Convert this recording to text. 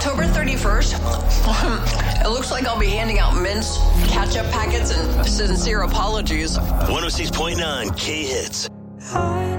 October 31st, it looks like I'll be handing out mints, ketchup packets, and sincere apologies. 106.9 K-Hits.